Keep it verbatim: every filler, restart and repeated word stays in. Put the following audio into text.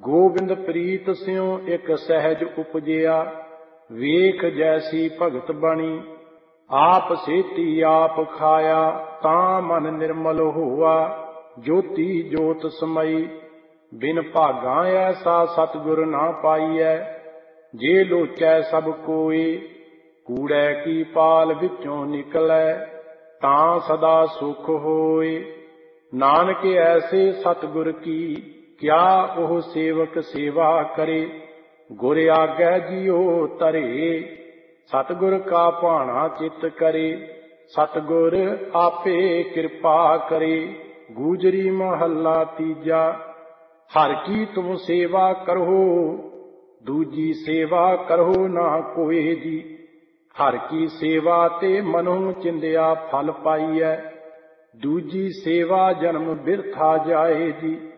ਗੋਬਿੰਦ ਪ੍ਰੀਤ ਸਿਉ ਇਕ ਸਹਿਜ ਉਪਜਿਆ, ਵੇਖ ਜੈਸੀ ਭਗਤ ਬਣੀ। ਆਪ ਸੇਤੀ ਆਪ ਖਾਇਆ, ਤਾਂ ਮਨ ਨਿਰਮਲ ਹੋਆ, ਜੋਤੀ ਜੋਤ ਸਮਈ। ਬਿਨ ਭਾਗਾਂ ਐਸਾ ਸਤਿਗੁਰ ਨਾ ਪਾਈਐ, ਜੇ ਲੋਚੈ ਸਭ ਕੋਇ। ਕੂੜੈ ਕੀ ਪਾਲ ਵਿੱਚੋਂ ਨਿਕਲੈ, ਤਾਂ ਸਦਾ ਸੁਖ ਹੋਇ। ਨਾਨਕ ਐਸੇ ਸਤਿਗੁਰ ਕੀ, ਕਿਆ ਉਹ ਸੇਵਕ ਸੇਵਾ ਕਰੇ। ਗੁਰ ਆਗੈ ਜਿਉ ਧਰੇ, ਸਤਿਗੁਰ ਕਾ ਭਾਣਾ ਚਿਤ ਕਰੇ। ਸਤਿਗੁਰ ਆਪੇ ਕਿਰਪਾ ਕਰੇ। ਗੂਜਰੀ ਮਹੱਲਾ ਤੀਜਾ। ਹਰਿ ਕੀ ਤੁਮ ਸੇਵਾ ਕਰਹੁ, ਦੂਜੀ ਸੇਵਾ ਕਰਹੁ ਨਾ ਕੋਇ ਜੀ। ਹਰਿ ਕੀ ਸੇਵਾ ਤੇ ਮਨਹੁ ਚਿੰਦਿਆ ਫਲ ਪਾਈਐ, ਦੂਜੀ ਸੇਵਾ ਜਨਮ ਬਿਰਥਾ ਜਾਏ ਜੀ।